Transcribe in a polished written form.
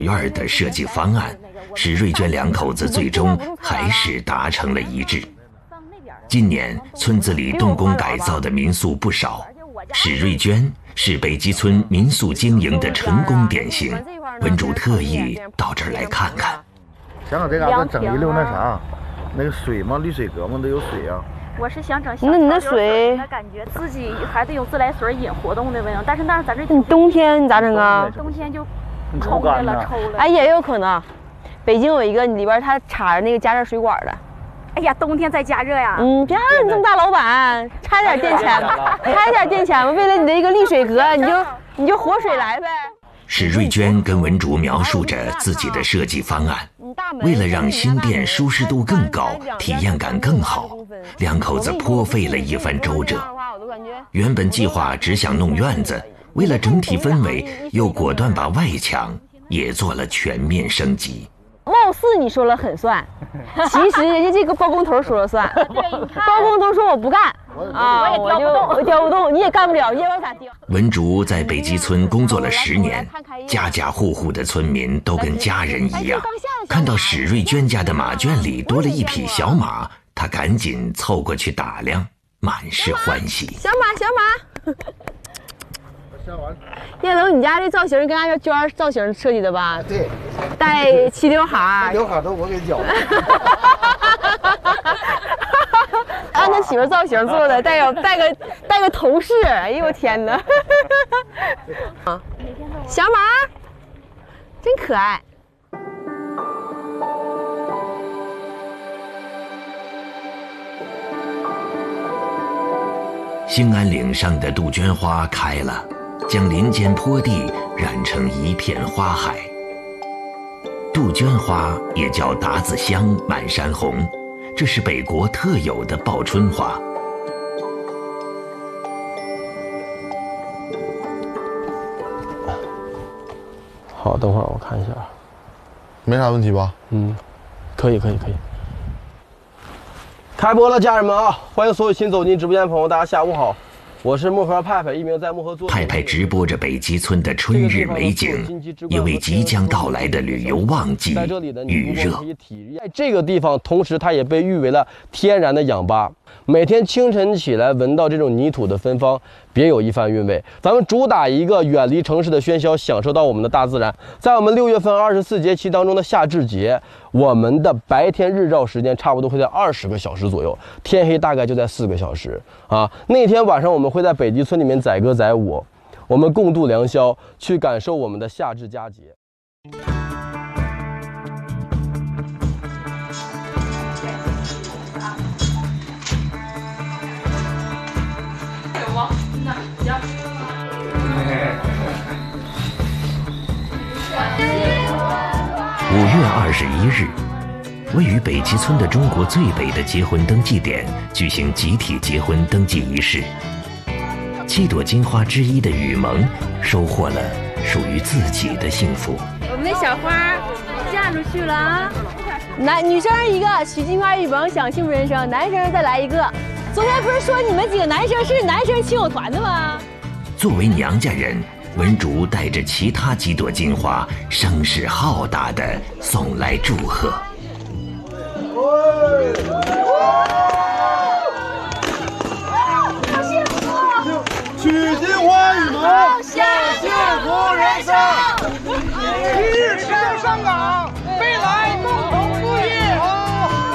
院的设计方案，史瑞娟两口子最终还是达成了一致。今年村子里动工改造的民宿不少，史瑞娟是北极村民宿经营的成功典型。文主特意到这儿来看看。 想想这嘎子整一溜那啥，那个水嘛，滤水阁嘛都有水啊。 我是想整小那你那水的感觉，自己还得有自来水引活动的味道，但是咱这你冬天你咋整啊？ 冬天就抽的了，抽了。 哎，也有可能。北京有一个里边它插着那个加热水管的。 哎呀，冬天再加热呀？ 别让你这么大老板，差点电钱吧，差点电钱吧。为了你的一个滤水阁，你就活水来呗。 史瑞娟跟文竹描述着自己的设计方案，为了让新店舒适度更高，体验感更好，两口子颇费了一番周折。原本计划只想弄院子，为了整体氛围，又果断把外墙也做了全面升级。 貌似你说了很算，其实人家这个包工头说了算。包工头说我不干啊，我调不动，你也干不了，你也往咋调？ 文竹在北极村工作了10年，家家户户的村民都跟家人一样。看到史瑞娟家的马圈里多了一匹小马，他赶紧凑过去打量，满是欢喜。 小马。叶龙，你家这造型跟俺娟造型设计的吧？ 对， 带齐刘海， 刘海都我给绞的。 按他媳妇造型做的，带个头饰。哎呦我天哪！小马，真可爱。 兴安岭上的杜鹃花开了，将林间坡地染成一片花海。杜鹃花也叫达子香、满山红，这是北国特有的报春花。 好，等会儿我看一下， 没啥问题吧？ 可以。开播了，家人们啊！欢迎所有新走进直播间的朋友，大家下午好，我是漠河派派，一名在漠河做。 派派直播着北极村的春日美景，也为即将到来的旅游旺季预热。 在这个地方，同时它也被誉为了天然的氧吧。每天清晨起来，闻到这种泥土的芬芳，别有一番韵味。咱们主打一个远离城市的喧嚣，享受到我们的大自然。在我们6月份24节气当中的夏至节，我们的白天日照时间差不多会在20个小时左右，天黑大概就在4个小时啊。那天晚上我们会在北极村里面载歌载舞，我们共度良宵，去感受我们的夏至佳节。 5月21日，位于北极村的中国最北的结婚登记点举行集体结婚登记仪式。7朵金花之一的雨萌收获了属于自己的幸福。 我们的小花嫁出去了啊！女生一个，许金花雨萌享幸福人生；男生再来一个。昨天不是说你们几个男生是男生亲友团的吗？ 作为娘家人，文竹带着其他几朵金花，声势浩大地送来祝贺。 娶金花雨萌，享幸福人生，一日上岗。